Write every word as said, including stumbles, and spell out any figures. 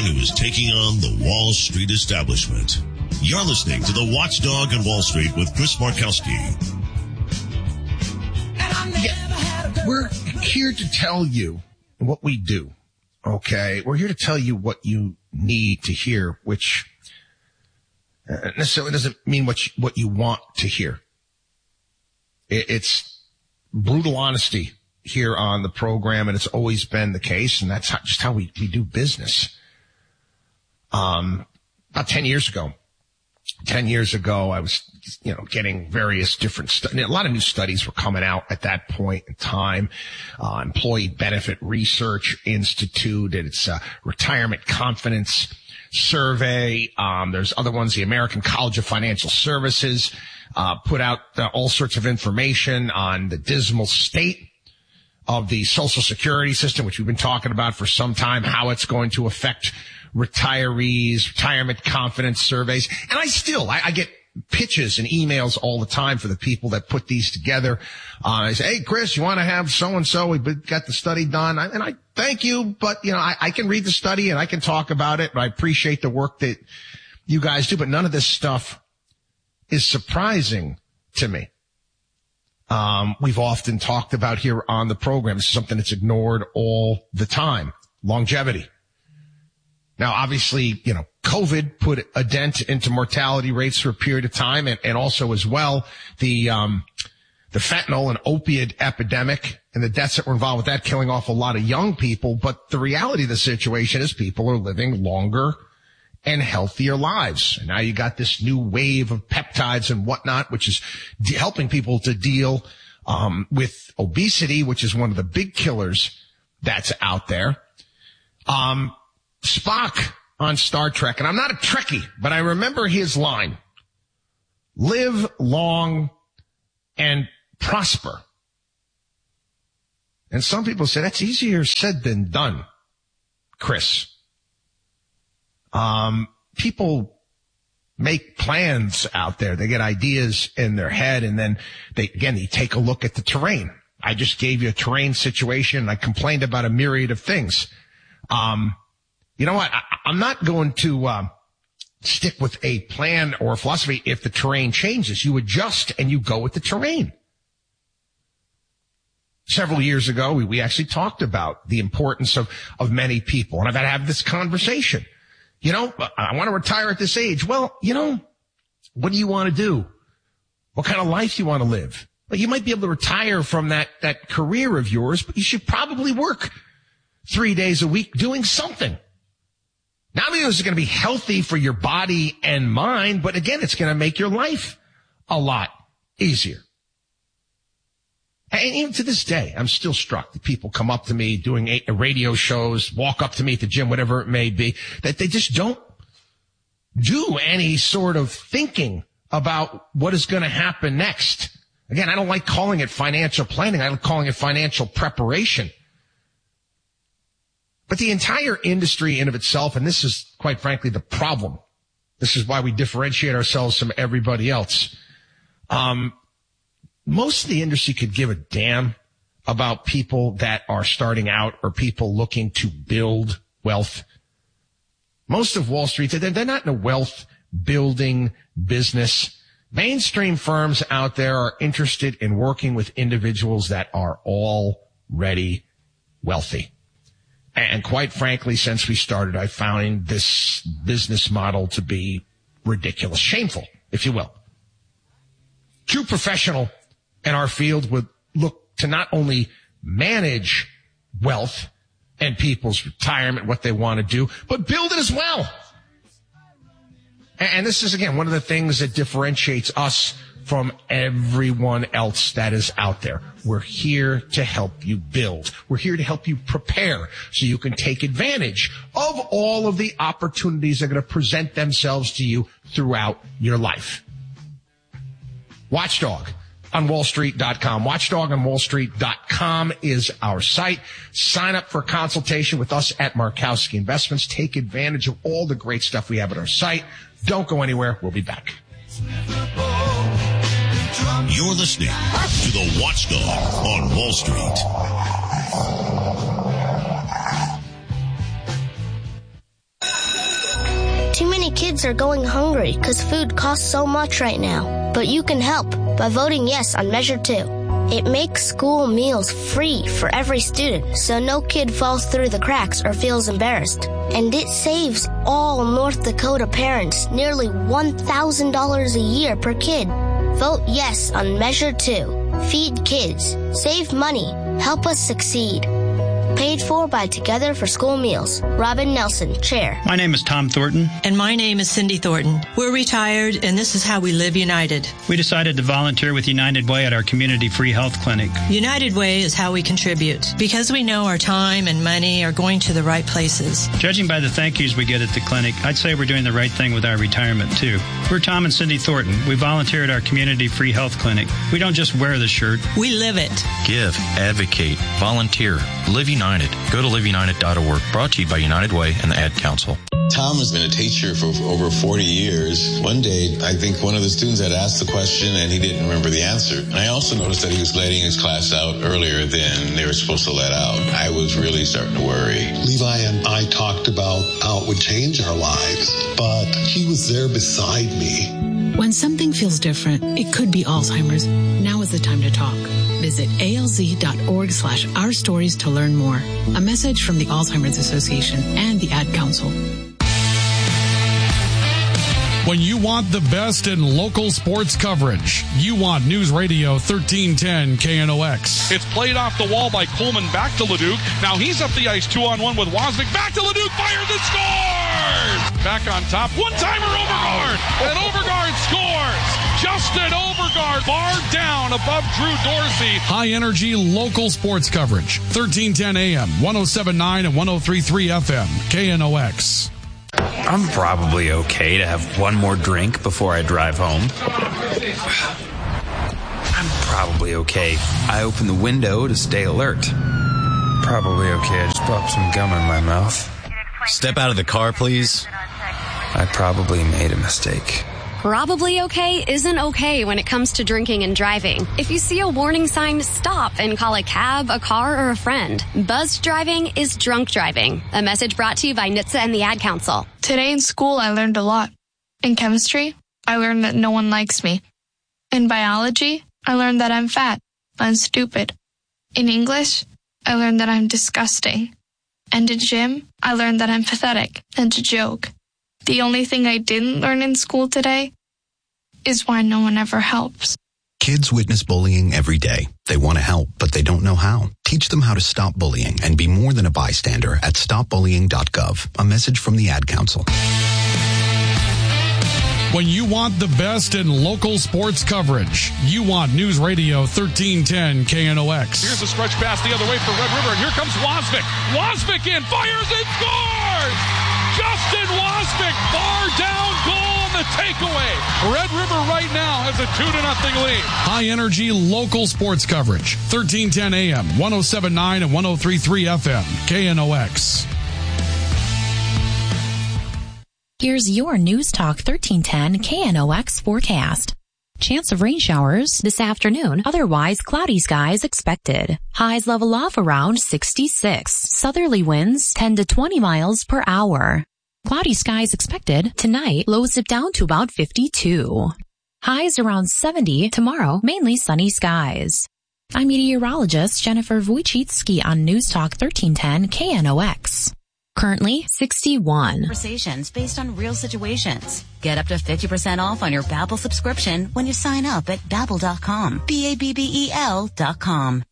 news taking on the Wall Street establishment. You're listening to The Watchdog on Wall Street with Chris Markowski. Yeah, we're here to tell you what we do, okay? We're here to tell you what you need to hear, which necessarily doesn't mean what you, what you want to hear. It's brutal honesty here on the program, and it's always been the case, and that's how, just how we, we do business. Um, about ten years ago, ten years ago, I was, you know, getting various different stu- a lot of new studies were coming out at that point in time. Uh, Employee Benefit Research Institute and its uh, Retirement Confidence Survey. Um, there's other ones, the American College of Financial Services, uh, put out uh, all sorts of information on the dismal state of the Social Security system, which we've been talking about for some time, how it's going to affect retirees, retirement confidence surveys. And I still, I, I get pitches and emails all the time for the people that put these together. Uh, I say, hey, Chris, you want to have so-and-so? We've got the study done. I, and I thank you, but, you know, I, I can read the study and I can talk about it, but I appreciate the work that you guys do. But none of this stuff is surprising to me. Um, we've often talked about here on the program. This is something that's ignored all the time. Longevity. Now, obviously, you know, COVID put a dent into mortality rates for a period of time, and, and also as well, the, um, the fentanyl and opiate epidemic and the deaths that were involved with that, killing off a lot of young people. But the reality of the situation is people are living longer and healthier lives. And now you got this new wave of peptides and whatnot, which is de- helping people to deal um with obesity, which is one of the big killers that's out there. Um Spock on Star Trek, and I'm not a Trekkie, but I remember his line, live long and prosper. And some people say that's easier said than done, Chris. Um, people make plans out there. They get ideas in their head, and then they, again, they take a look at the terrain. I just gave you a terrain situation, and I complained about a myriad of things. Um, you know what? I, I'm not going to, uh, stick with a plan or a philosophy if the terrain changes. You adjust and you go with the terrain. Several years ago, we, we actually talked about the importance of, of many people, and I've had to have this conversation. You know, I want to retire at this age. Well, you know, what do you want to do? What kind of life do you want to live? Well, you might be able to retire from that, that career of yours, but you should probably work three days a week doing something. Not only is it going to be healthy for your body and mind, but again, it's going to make your life a lot easier. And even to this day, I'm still struck that people come up to me doing radio shows, walk up to me at the gym, whatever it may be, that they just don't do any sort of thinking about what is going to happen next. Again, I don't like calling it financial planning. I like calling it financial preparation. But the entire industry in of itself, and this is quite frankly the problem. This is why we differentiate ourselves from everybody else. Um, Most of the industry could give a damn about people that are starting out or people looking to build wealth. Most of Wall Street, they're, they're not in a wealth building business. Mainstream firms out there are interested in working with individuals that are already wealthy. And quite frankly, since we started, I found this business model to be ridiculous, shameful, if you will. True professional in our field would look to not only manage wealth and people's retirement, what they want to do, but build it as well. And this is, again, one of the things that differentiates us from everyone else that is out there. We're here to help you build. We're here to help you prepare so you can take advantage of all of the opportunities that are going to present themselves to you throughout your life. Watchdog on wall street dot com. watchdog on wall street dot com is our site. Sign up for a consultation with us at Markowski Investments. Take advantage of all the great stuff we have at our site. Don't go anywhere. We'll be back. You're listening to the Watchdog on Wall Street. Too many kids are going hungry because food costs so much right now. But you can help by voting yes on Measure two. It makes school meals free for every student, so no kid falls through the cracks or feels embarrassed. And it saves all North Dakota parents nearly one thousand dollars a year per kid. Vote yes on Measure two. Feed kids. Save money. Help us succeed. Paid for by Together for School Meals. Robin Nelson, Chair. My name is Tom Thornton. And my name is Cindy Thornton. We're retired, and this is how we live united. We decided to volunteer with United Way at our community free health clinic. United Way is how we contribute, because we know our time and money are going to the right places. Judging by the thank yous we get at the clinic, I'd say we're doing the right thing with our retirement, too. We're Tom and Cindy Thornton. We volunteer at our community free health clinic. We don't just wear the shirt. We live it. Give, advocate, volunteer, live United. Go to live united dot org. Brought to you by United Way and the Ad Council. Tom has been a teacher for over forty years. One day, I think one of the students had asked the question and he didn't remember the answer. And I also noticed that he was letting his class out earlier than they were supposed to let out. I was really starting to worry. Levi and I talked about how it would change our lives, but he was there beside me. When something feels different, it could be Alzheimer's. Now is the time to talk. Visit A L Z dot org slash our stories to learn more. A message from the Alzheimer's Association and the Ad Council. When you want the best in local sports coverage, you want News Radio thirteen ten K N O X. It's played off the wall by Coleman back to Leduc. Now he's up the ice two on one with Wozniak. Back to Leduc, fires and scores! Back on top, one-timer Overgaard, and Overgaard scores! Justin Overgaard, bar down above Drew Dorsey. High energy local sports coverage, thirteen ten A M, one oh seven point nine and one oh three point three F M, K N O X. I'm probably okay to have one more drink before I drive home. I'm probably okay. I open the window to stay alert. Probably okay. I just popped some gum in my mouth. Step out of the car, please. I probably made a mistake. Probably okay isn't okay when it comes to drinking and driving. If you see a warning sign, stop and call a cab, a car, or a friend. Buzzed driving is drunk driving. A message brought to you by N H T S A and the Ad Council. Today in school, I learned a lot. In chemistry, I learned that no one likes me. In biology, I learned that I'm fat and stupid. In English, I learned that I'm disgusting. And in gym, I learned that I'm pathetic and a joke. The only thing I didn't learn in school today is why no one ever helps. Kids witness bullying every day. They want to help, but they don't know how. Teach them how to stop bullying and be more than a bystander at stop bullying dot gov. A message from the Ad Council. When you want the best in local sports coverage, you want News Radio thirteen ten K N O X. Here's a stretch pass the other way for Red River, and here comes Wozniak. Wozniak in, fires and scores! Justin Wozniak, bar down goal on the takeaway. Red River right now has a two to nothing lead. High energy local sports coverage, thirteen ten A M, one oh seven point nine and one oh three point three F M, K N O X. Here's your News Talk thirteen ten K N O X forecast. Chance of rain showers this afternoon, otherwise cloudy skies expected. Highs level off around sixty-six. Southerly winds ten to twenty miles per hour. Cloudy skies expected tonight, lows dip down to about fifty-two. Highs around seventy tomorrow, mainly sunny skies. I'm meteorologist Jennifer Wojcicki on News Talk thirteen ten K N O X. Currently sixty-one. Conversations based on real situations. Get up to fifty percent off on your Babbel subscription when you sign up at Babbel dot com. B A B B E L dot com.